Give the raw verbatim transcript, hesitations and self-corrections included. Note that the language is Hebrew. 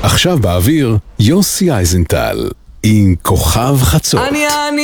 עכשיו באוויר, יוסי אייזנטל, עם כוכב חצות. אני אני